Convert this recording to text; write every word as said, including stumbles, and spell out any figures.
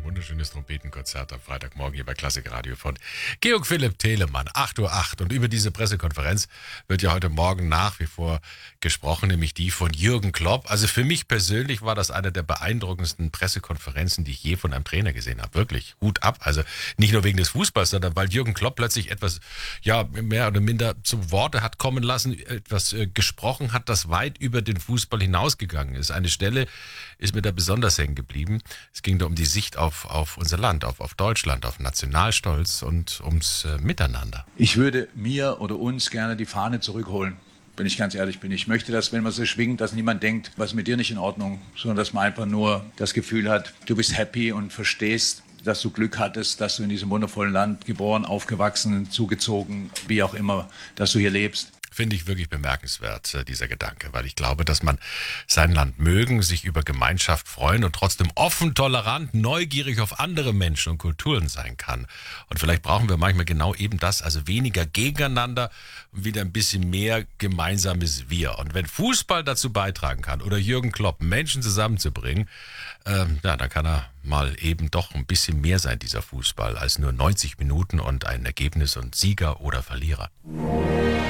Wunderschönes Trompetenkonzert am Freitagmorgen hier bei Klassik Radio von Georg Philipp Telemann, acht Uhr acht. Und über diese Pressekonferenz wird ja heute Morgen nach wie vor gesprochen, nämlich die von Jürgen Klopp. Also für mich persönlich war das eine der beeindruckendsten Pressekonferenzen, die ich je von einem Trainer gesehen habe. Wirklich, Hut ab. Also nicht nur wegen des Fußballs, sondern weil Jürgen Klopp plötzlich etwas, ja, mehr oder minder zu Worte hat kommen lassen, etwas äh, gesprochen hat, das weit über den Fußball hinausgegangen ist. Eine Stelle ist mir da besonders hängen geblieben. Es ging da um die Sicht auf, auf unser Land, auf, auf Deutschland, auf Nationalstolz und ums äh, Miteinander. Ich würde mir oder uns gerne die Fahne zurückholen, wenn ich ganz ehrlich bin. Ich möchte, dass, wenn man so schwingt, dass niemand denkt, was ist mit dir nicht in Ordnung, sondern dass man einfach nur das Gefühl hat, du bist happy und verstehst, dass du Glück hattest, dass du in diesem wundervollen Land geboren, aufgewachsen, zugezogen, wie auch immer, dass du hier lebst. Finde ich wirklich bemerkenswert, dieser Gedanke, weil ich glaube, dass man sein Land mögen, sich über Gemeinschaft freuen und trotzdem offen, tolerant, neugierig auf andere Menschen und Kulturen sein kann. Und vielleicht brauchen wir manchmal genau eben das, also weniger gegeneinander und wieder ein bisschen mehr gemeinsames Wir. Und wenn Fußball dazu beitragen kann oder Jürgen Klopp Menschen zusammenzubringen, ähm, ja, dann kann er mal eben doch ein bisschen mehr sein, dieser Fußball, als nur neunzig Minuten und ein Ergebnis und Sieger oder Verlierer.